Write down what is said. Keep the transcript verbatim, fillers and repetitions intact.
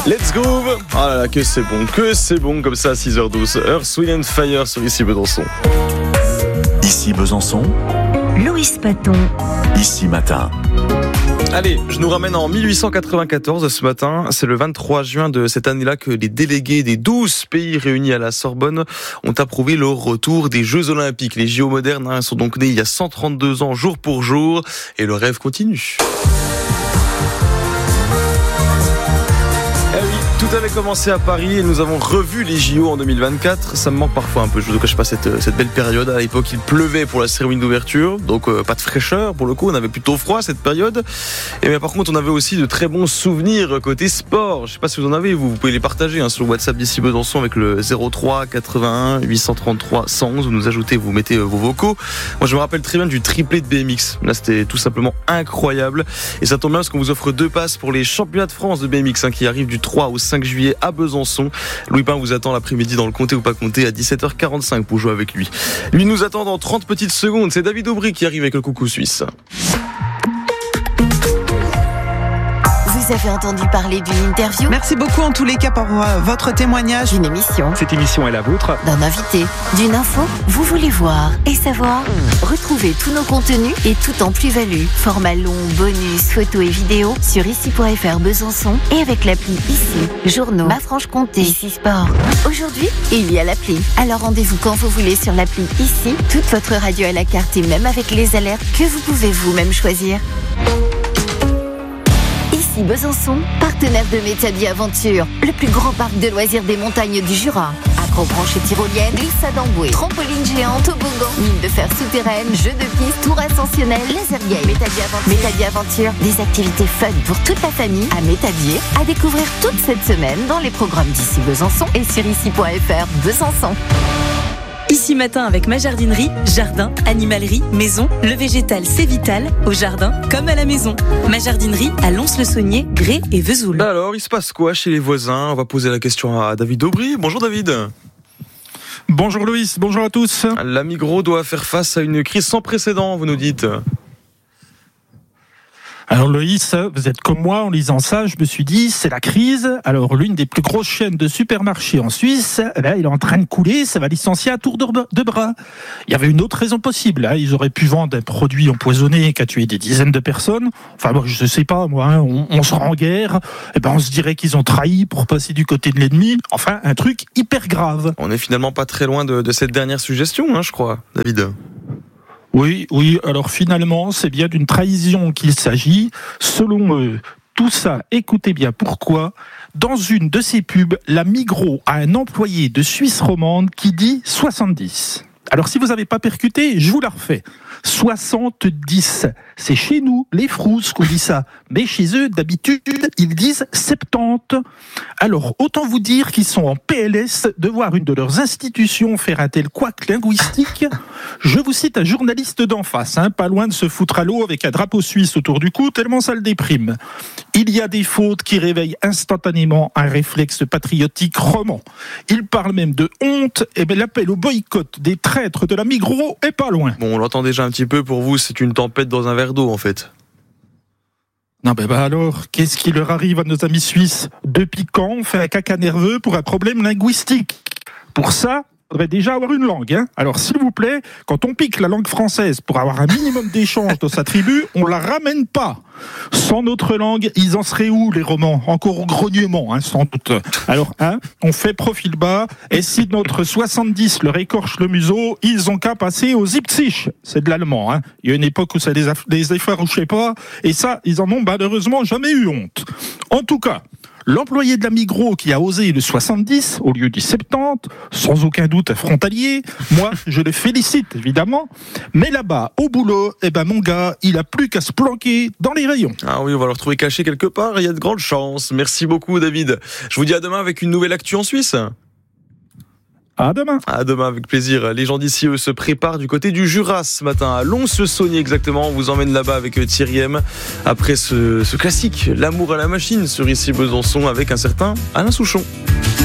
Let's groove. Ah là là, que c'est bon, que c'est bon comme ça à six heures douze. Earth, Wind and Fire sur Ici Besançon. Ici Besançon. Loïs Paton. Ici Matin. Allez, je nous ramène en mille huit cent quatre-vingt-quatorze ce matin. C'est le vingt-trois juin de cette année-là que les délégués des douze pays réunis à la Sorbonne ont approuvé le retour des Jeux Olympiques. Les J O modernes hein, sont donc nés il y a cent trente-deux ans, jour pour jour, et le rêve continue. Tout avait commencé à Paris et nous avons revu les J O en deux mille vingt-quatre. Ça me manque parfois un peu, je ne vous cache pas cette, cette belle période. À l'époque, il pleuvait pour la cérémonie d'ouverture, donc euh, pas de fraîcheur pour le coup. On avait plutôt froid cette période. Et mais par contre, on avait aussi de très bons souvenirs côté sport. Je ne sais pas si vous en avez, vous, vous pouvez les partager hein, sur le WhatsApp d'Ici Besançon avec le zéro trois quatre-vingt-un huit cent trente-trois cent onze. Vous nous ajoutez, vous mettez vos vocaux. Moi, je me rappelle très bien du triplé de B M X. Là, c'était tout simplement incroyable. Et ça tombe bien parce qu'on vous offre deux passes pour les championnats de France de B M X hein, qui arrivent du trois au cinq juillet à Besançon. Louis Pain vous attend l'après-midi dans le Comté ou pas Comté à dix-sept heures quarante-cinq pour jouer avec lui. Lui nous attend dans trente petites secondes. C'est David Aubry qui arrive avec le coucou suisse. Vous avez entendu parler d'une interview? Merci beaucoup en tous les cas pour euh, votre témoignage. D'une émission. Cette émission est la vôtre. D'un invité. D'une info. Vous voulez voir et savoir? Retrouvez tous nos contenus et tout en plus-value. Format long, bonus, photos et vidéos sur ici point f r Besançon et avec l'appli Ici. Journaux, Ma Franche-Comté, Ici Sport. Aujourd'hui, il y a l'appli. Alors rendez-vous quand vous voulez sur l'appli Ici. Toute votre radio à la carte et même avec les alertes que vous pouvez vous-même choisir. Ici Besançon, partenaire de Métadi Aventure, le plus grand parc de loisirs des montagnes du Jura. Acrobranche et tyrolienne, glissade en bouée, trampoline géante, toboggan, mine de fer souterraine, jeux de piste, tour ascensionnel, laser game. Métadi Aventure. Métadi Aventure, des activités fun pour toute la famille à Métadier, à découvrir toute cette semaine dans les programmes d'Ici Besançon et sur ici point f r Besançon. Ici Matin avec ma jardinerie, jardin, animalerie, maison, le végétal c'est vital, au jardin comme à la maison. Ma jardinerie à Lons-le-Saunier, Grès et Vesoul. Alors, il se passe quoi chez les voisins? On va poser la question à David Aubry. Bonjour David. Bonjour Loïs, bonjour à tous. La Migros doit faire face à une crise sans précédent, vous nous dites. Alors Loïs, vous êtes comme moi, en lisant ça, je me suis dit, c'est la crise. Alors l'une des plus grosses chaînes de supermarchés en Suisse, eh ben, il est en train de couler, ça va licencier à tour de bras. Il y avait une autre raison possible, hein. Ils auraient pu vendre un produit empoisonné qui a tué des dizaines de personnes. Enfin moi, je sais pas, moi, hein, on, on sera en guerre, eh ben, on se dirait qu'ils ont trahi pour passer du côté de l'ennemi. Enfin, un truc hyper grave. On est finalement pas très loin de, de cette dernière suggestion, hein, je crois, David. Oui, oui, alors finalement, c'est bien d'une trahison qu'il s'agit. Selon eux, tout ça, écoutez bien pourquoi. Dans une de ces pubs, la Migros a un employé de Suisse romande qui dit soixante-dix. Alors si vous n'avez pas percuté, je vous la refais. soixante-dix. C'est chez nous, les frousses, qu'on dit ça. Mais chez eux, d'habitude, ils disent soixante-dix. Alors, autant vous dire qu'ils sont en P L S de voir une de leurs institutions faire un tel couac linguistique. Je vous cite un journaliste d'en face, hein, pas loin de se foutre à l'eau avec un drapeau suisse autour du cou, tellement ça le déprime. Il y a des fautes qui réveillent instantanément un réflexe patriotique roman. Il parle même de honte, et bien l'appel au boycott des traîtres de la Migros est pas loin. Bon, on l'entend déjà un petit peu, pour vous, c'est une tempête dans un verre d'eau, en fait. Non, ben bah alors, qu'est-ce qui leur arrive à nos amis suisses? Depuis quand on fait un caca nerveux pour un problème linguistique? Pour ça, il faudrait déjà avoir une langue. Hein. Alors, s'il vous plaît, quand on pique la langue française pour avoir un minimum d'échange dans sa tribu, on la ramène pas. Sans notre langue, ils en seraient où, les romans? Encore au grognement, hein, sans doute. Alors, hein, on fait profil bas, et si notre soixante-dix leur écorche le museau, ils ont qu'à passer aux siebzig. C'est de l'allemand, hein. Il y a une époque où ça les, aff- les effarouchait pas, et ça, ils en ont malheureusement jamais eu honte. En tout cas, l'employé de la Migros qui a osé le soixante-dix au lieu du soixante-dix, sans aucun doute un frontalier, moi je le félicite évidemment, mais là-bas au boulot, eh ben mon gars, il a plus qu'à se planquer dans les rayons. Ah oui, on va le retrouver caché quelque part, il y a de grandes chances. Merci beaucoup David. Je vous dis à demain avec une nouvelle actu en Suisse. À demain. À demain, avec plaisir. Les gens d'ici, eux, se préparent du côté du Jura ce matin, à Lons-le-Saunier exactement. On vous emmène là-bas avec Thierry M. Après ce, ce classique, l'amour à la machine sur Ici Besançon avec un certain Alain Souchon.